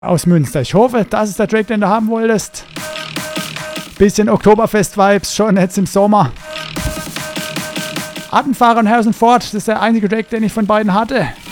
aus Münster. Ich hoffe, das ist der Track, den du haben wolltest. Bisschen Oktoberfest-Vibes schon jetzt im Sommer. Attenfahrer und Harrison Ford, das ist der einzige Track, den ich von beiden hatte.